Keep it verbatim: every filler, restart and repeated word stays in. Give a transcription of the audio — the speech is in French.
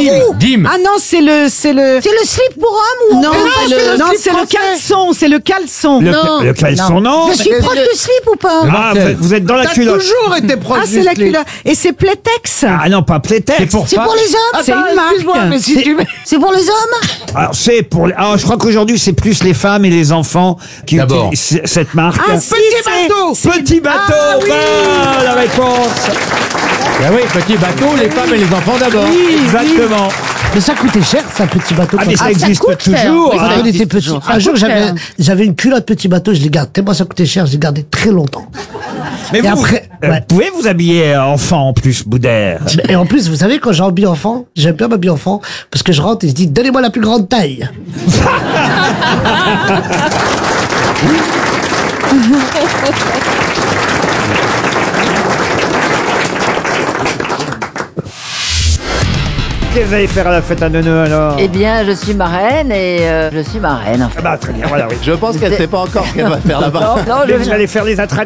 Dim. Ah non, c'est le, c'est le. C'est le slip pour homme ou Non, on peut- c'est le, non, c'est le caleçon, c'est le caleçon. Le, Non. le caleçon, non. Je suis proche du slip ou pas? Ah, vous êtes, vous êtes dans la T'as culotte. toujours été proche Ah, du c'est la slip. culotte. Et c'est Playtex. Ah non, pas Playtex. C'est pour C'est pas- pour les hommes? C'est Attends, une marque. excuse-moi, mais si C'est- tu mets- C'est pour les hommes? Alors c'est pour. les- Ah, je crois qu'aujourd'hui c'est plus les femmes et les enfants qui D'abord. utilisent cette marque. Ah, si, Petit c'est- bateau. c'est- Petit bateau. Ah, oui. Bonne réponse. Ah oui, petit bateau, les femmes et les enfants d'abord. Oui, Exactement. Mais ça coûtait cher, ça, petit bateau. Ah mais quand- ça existe coûte cher. toujours. Oui, hein. Quand on était petit. Un jour, coûte j'avais, cher. j'avais une culotte petit bateau, je l'ai gardé. Tellement ça coûtait cher, je l'ai gardé très longtemps. Mais Et vous, après, euh, ouais. vous pouvez vous habiller euh, enfant en plus, Boudère. Et en plus, vous savez, quand j'habille enfant, j'aime bien m'habiller enfant, parce que je rentre et je dis, donnez-moi la plus grande taille. Qu'est-ce que vous allez faire à la fête à Neuneu alors? Eh bien, je suis marraine et euh, je suis marraine. En fait. Ah bah très bien, voilà, oui. Je pense qu'elle sait pas encore ce qu'elle va faire là-bas. Non, non, Mais je- vous allez faire les attractions.